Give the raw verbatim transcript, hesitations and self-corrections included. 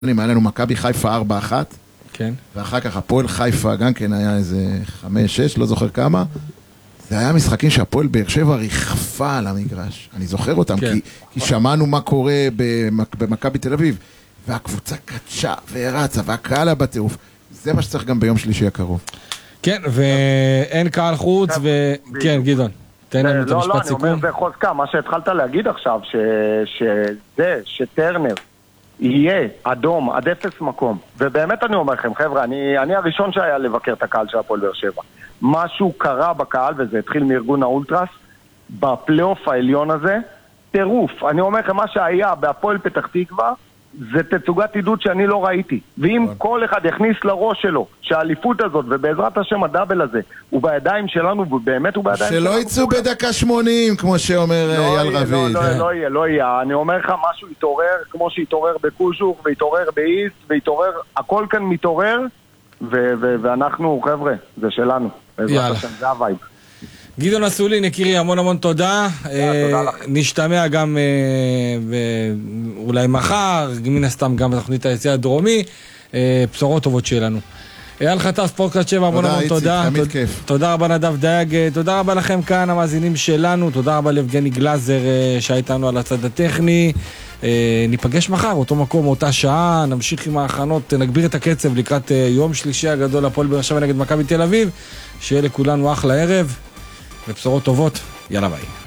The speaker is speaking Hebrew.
היה לנו מכבי חיפה ארבע אחת, כן. ואחר כך הפועל חיפה גם כן היה איזה חמש שש, לא זוכר כמה. זה היה משחקים שהפועל באר שבע ריחפה על המגרש. אני זוכר אותם, כן. כי, כי שמענו מה קורה במק, במכבי תל אביב, והקבוצה קדשה והרצה, והקהל בטירוף. זה מה שצריך גם ביום שלישי הקרוב. כן, ואין קהל חוץ, וכן, גדעון. תן לנו את המשפט סיכום. לא, לא, אני אומר בחוזקה, מה שהתחלת להגיד עכשיו, שזה, שטרנר יהיה אדום עד אפס מקום, ובאמת אני אומר לכם, חבר'ה, אני, אני הראשון שהיה לבקר את הקהל של הפועל באר שבע. משהו קרה בקהל, וזה התחיל מארגון האולטרס, בפלייאוף העליון הזה, טירוף. אני אומר לכם, מה שהיה בהפועל פתח תקווה, זה תצוגת עידוד שאני לא ראיתי. ואם כל אחד יכניס לראש שלו שהאליפות הזאת, ובעזרת השם הדאבל הזה, הוא בידיים שלנו, ובאמת הוא בידיים שלנו. שלא יצאו בדקה שמונים, כמו שאומר אייל רביד. לא, לא, לא יהיה, לא יהיה. אני אומר לך, משהו יתעורר, כמו שיתעורר בקושוק, ויתעורר באיסט, ויתעורר, הכל כאן מתעורר, ואנחנו, חבר'ה, זה שלנו. בעזרת השם, זה הווייב. גדעון אסולין, יקירי, המון המון תודה. נשתמע גם אולי מחר, מן הסתם גם בתוכנית היציאה הדרומי. בשורות טובות שיהיה לנו. אייל חטף, פודקאסט שבע, המון המון תודה. תודה רבה נדב דייג, תודה רבה לכם כאן המאזינים שלנו, תודה רבה ליבגני גלאזר שהייתנו על הצד הטכני. ניפגש מחר, אותו מקום, אותה שעה, נמשיך עם ההכנות, נגביר את הקצב לקראת יום שלישי הגדול, הפועל באר שבע נגד מכבי תל אביב. שיהיה לכולנו אחלה ערב ובשורות טובות, יאללה ביי.